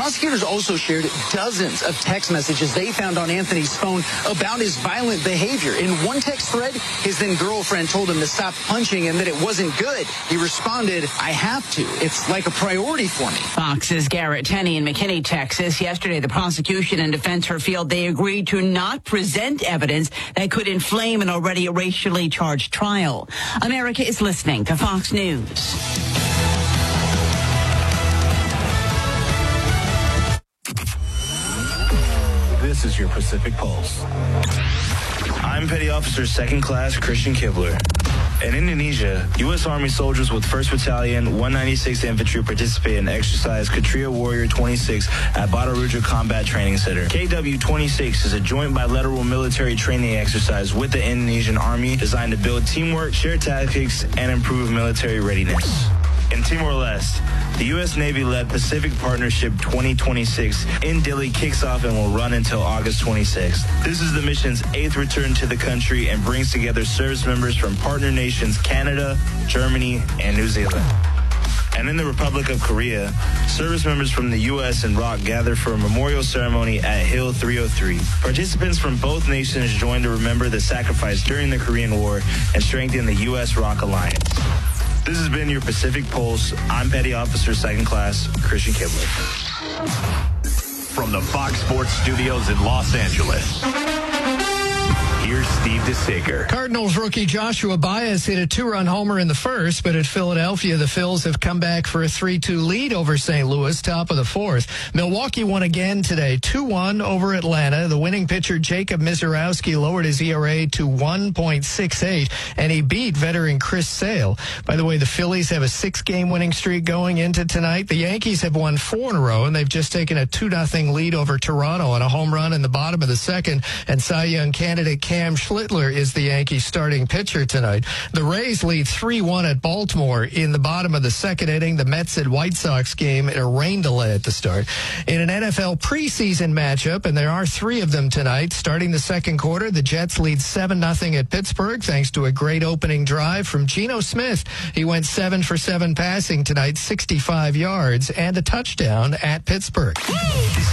Prosecutors also shared dozens of text messages they found on Anthony's phone about his violent behavior. In one text thread, his then-girlfriend told him to stop punching and that it wasn't good. He responded, "I have to. It's like a priority for me." Fox's Garrett Tenney in McKinney, Texas. Yesterday, the prosecution and defense revealed they agreed to not present evidence that could inflame an already racially charged trial. America is listening to Fox News. This is your Pacific Pulse. I'm Petty Officer 2nd Class Christian Kibler. In Indonesia, U.S. Army soldiers with 1st Battalion, 196th Infantry participated in exercise Kshatriya Warrior 26 at Batu Raja Combat Training Center. KW-26 is a joint bilateral military training exercise with the Indonesian Army designed to build teamwork, share tactics, and improve military readiness. In Timor-Leste, the U.S. Navy-led Pacific Partnership 2026 in Dili kicks off and will run until August 26th. This is the mission's 8th return to the country and brings together service members from partner nations Canada, Germany, and New Zealand. And in the Republic of Korea, service members from the U.S. and ROK gather for a memorial ceremony at Hill 303. Participants from both nations join to remember the sacrifice during the Korean War and strengthen the U.S.-ROK alliance. This has been your Pacific Pulse. I'm Petty Officer 2nd Class Christian Kibler. From the Fox Sports Studios in Los Angeles, here's Steve DeSager. Cardinals rookie Joshua Baez hit a 2-run homer in the first, but at Philadelphia, the Phils have come back for a 3-2 lead over St. Louis, top of the fourth. Milwaukee won again today, 2-1 over Atlanta. The winning pitcher, Jacob Misiorowski, lowered his ERA to 1.68, and he beat veteran Chris Sale. By the way, the Phillies have a 6-game winning streak going into tonight. The Yankees have won 4 in a row, and they've just taken a 2-0 lead over Toronto on a home run in the bottom of the second, and Cy Young candidate Cam Schlittler is the Yankees' starting pitcher tonight. The Rays lead 3-1 at Baltimore in the bottom of the second inning. The Mets and White Sox game, a rain delay at the start. In an NFL preseason matchup, and there are 3 of them tonight, starting the second quarter, the Jets lead 7-0 at Pittsburgh thanks to a great opening drive from Geno Smith. He went 7 for 7 passing tonight, 65 yards, and a touchdown at Pittsburgh.